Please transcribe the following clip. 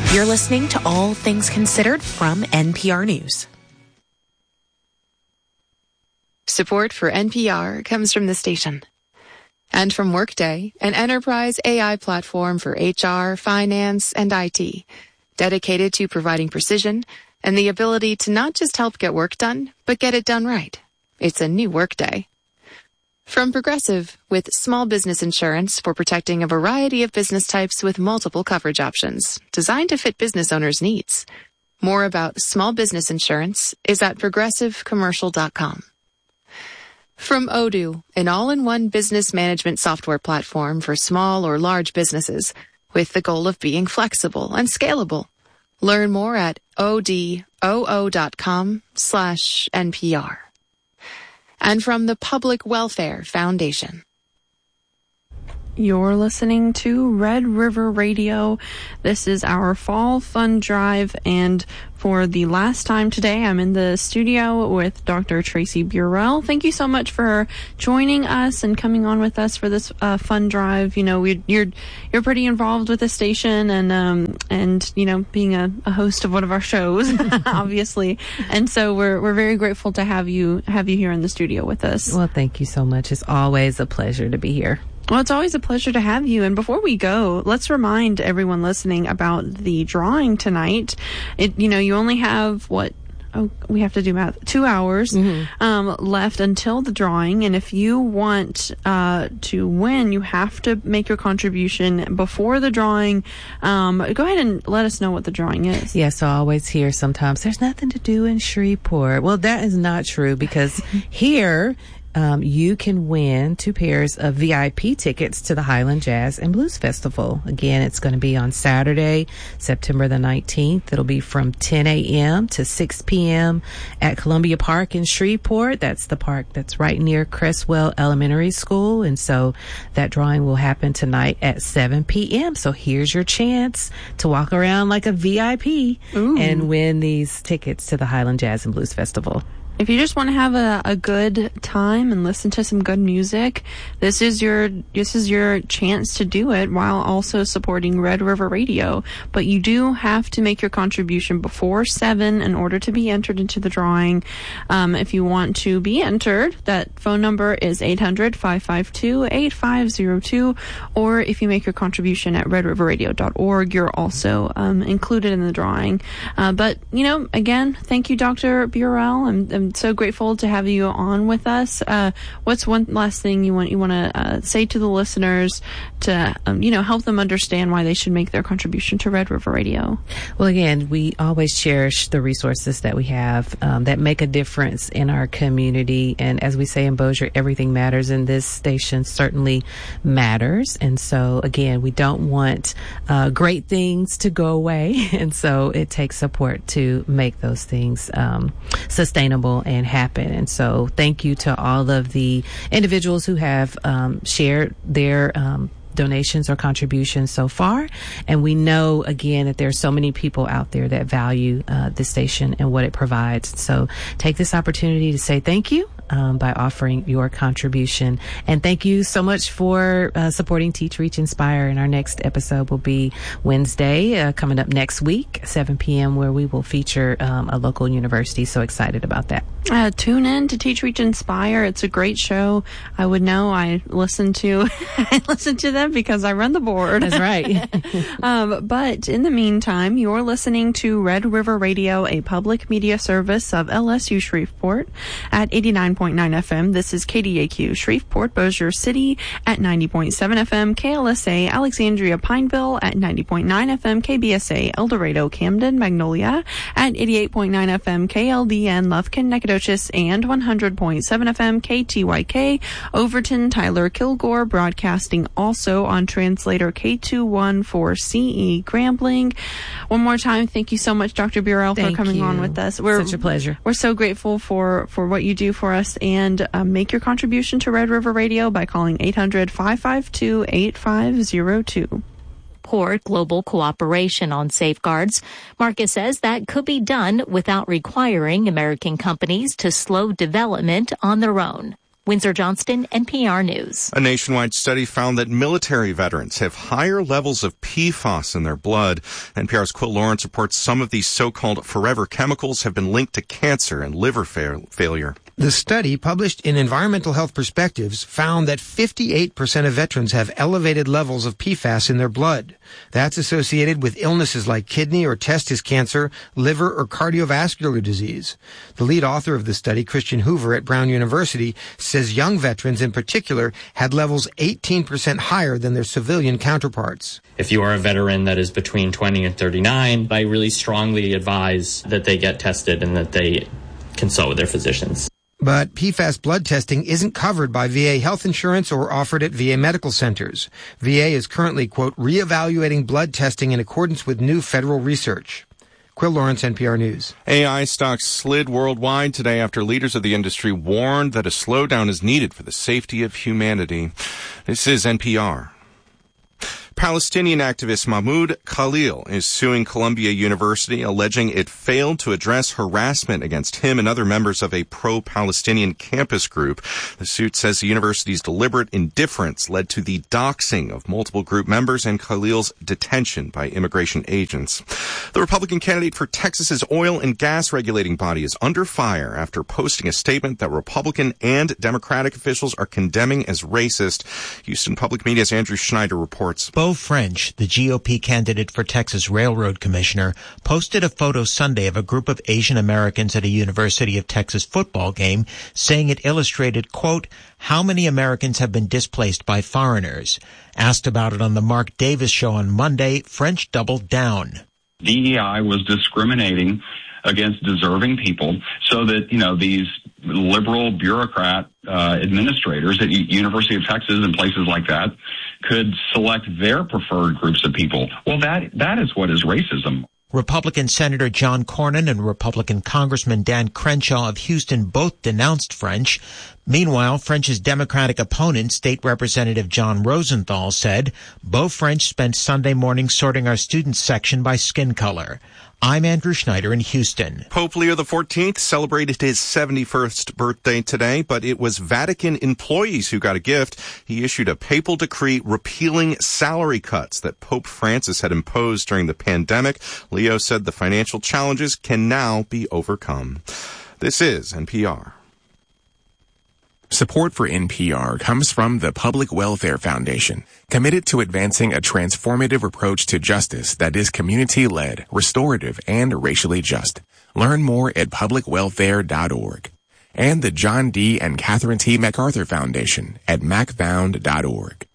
You're listening to All Things Considered from NPR News. Support for NPR comes from the station. And from Workday, an enterprise AI platform for HR, finance, and IT, dedicated to providing precision and the ability to not just help get work done, but get it done right. It's a new Workday. From Progressive, with small business insurance for protecting a variety of business types with multiple coverage options, designed to fit business owners' needs. More about small business insurance is at progressivecommercial.com. From Odoo, an all-in-one business management software platform for small or large businesses, with the goal of being flexible and scalable. Learn more at odoo.com/NPR. And from the Public Welfare Foundation. You're listening to Red River Radio. This is our Fall Fund Drive, and for the last time today, I'm in the studio with Dr. Tracy Burrell. Thank you so much for joining us and coming on with us for this fund drive. You know, you're pretty involved with the station, and you know, being a host of one of our shows, obviously. And so we're very grateful to have you here in the studio with us. Well, thank you so much. It's always a pleasure to be here. Well, it's always a pleasure to have you. And before we go, let's remind everyone listening about the drawing tonight. You only have we have to do math, 2 hours left until the drawing. And if you want to win, you have to make your contribution before the drawing. Go ahead and let us know what the drawing is. Yeah, so I always hear sometimes, there's nothing to do in Shreveport. Well, that is not true, because here you can win 2 pairs of VIP tickets to the Highland Jazz and Blues Festival. Again, it's going to be on Saturday, September the 19th. It'll be from 10 a.m. to 6 p.m. at Columbia Park in Shreveport. That's the park that's right near Cresswell Elementary School. And so that drawing will happen tonight at 7 p.m. So here's your chance to walk around like a VIP and win these tickets to the Highland Jazz and Blues Festival. If you just want to have a good time and listen to some good music, this is your chance to do it while also supporting Red River Radio. But you do have to make your contribution before 7 in order to be entered into the drawing. If you want to be entered, that phone number is 800-552-8502. Or if you make your contribution at redriverradio.org, you're also included in the drawing. But, again, thank you, Dr. Burrell. I'm so grateful to have you on with us. What's one last thing you want to say to the listeners to help them understand why they should make their contribution to Red River Radio? Well, again, we always cherish the resources that we have that make a difference in our community. And as we say in Bossier, everything matters, and this station certainly matters. And so, again, we don't want great things to go away. And so it takes support to make those things sustainable and happen. And so thank you to all of the individuals who have shared their donations or contributions so far. And we know, again, that there are so many people out there that value this station and what it provides. So take this opportunity to say thank you by offering your contribution. And thank you so much for supporting Teach, Reach, Inspire. And our next episode will be Wednesday, coming up next week, 7 p.m., where we will feature a local university. So excited about that. Tune in to Teach, Reach, Inspire. It's a great show. I would know. I listen to them because I run the board. That's right. But in the meantime, you're listening to Red River Radio, a public media service of LSU Shreveport at 89.9 FM. This is KDAQ Shreveport, Bossier City at 90.7 FM, KLSA Alexandria Pineville at 90.9 FM, KBSA El Dorado Camden Magnolia at 88.9 FM, KLDN Lufkin Nacogdoches and 100.7 FM, KTYK Overton Tyler Kilgore, broadcasting also on translator K214CE Grambling. One more time, thank you so much, Dr. Burrell, for coming on with us. Such a pleasure. We're so grateful for what you do for us, and make your contribution to Red River Radio by calling 800-552-8502. Support global cooperation on safeguards. Marcus says that could be done without requiring American companies to slow development on their own. Windsor Johnston, NPR News. A nationwide study found that military veterans have higher levels of PFAS in their blood. NPR's Quill Lawrence reports some of these so-called forever chemicals have been linked to cancer and liver failure. The study, published in Environmental Health Perspectives, found that 58% of veterans have elevated levels of PFAS in their blood. That's associated with illnesses like kidney or testis cancer, liver, or cardiovascular disease. The lead author of the study, Christian Hoover at Brown University, says young veterans in particular had levels 18% higher than their civilian counterparts. If you are a veteran that is between 20 and 39, I really strongly advise that they get tested and that they consult with their physicians. But PFAS blood testing isn't covered by VA health insurance or offered at VA medical centers. VA is currently, quote, reevaluating blood testing in accordance with new federal research. Quill Lawrence, NPR News. AI stocks slid worldwide today after leaders of the industry warned that a slowdown is needed for the safety of humanity. This is NPR. Palestinian activist Mahmoud Khalil is suing Columbia University, alleging it failed to address harassment against him and other members of a pro-Palestinian campus group. The suit says the university's deliberate indifference led to the doxing of multiple group members and Khalil's detention by immigration agents. The Republican candidate for Texas's oil and gas regulating body is under fire after posting a statement that Republican and Democratic officials are condemning as racist. Houston Public Media's Andrew Schneider reports. Beau French, the GOP candidate for Texas Railroad Commissioner, posted a photo Sunday of a group of Asian Americans at a University of Texas football game, saying it illustrated, quote, how many Americans have been displaced by foreigners. Asked about it on the Mark Davis show on Monday, French doubled down. DEI was discriminating against deserving people so that, these liberal bureaucrat administrators at University of Texas and places like that could select their preferred groups of people. Well, that is what is racism. Republican Senator John Cornyn and Republican Congressman Dan Crenshaw of Houston both denounced French. Meanwhile, French's Democratic opponent, State Representative John Rosenthal, said, Beau French spent Sunday morning sorting our students section by skin color. I'm Andrew Schneider in Houston. Pope Leo XIV celebrated his 71st birthday today, but it was Vatican employees who got a gift. He issued a papal decree repealing salary cuts that Pope Francis had imposed during the pandemic. Leo said the financial challenges can now be overcome. This is NPR. Support for NPR comes from the Public Welfare Foundation, committed to advancing a transformative approach to justice that is community-led, restorative, and racially just. Learn more at publicwelfare.org. And the John D. and Catherine T. MacArthur Foundation at macfound.org.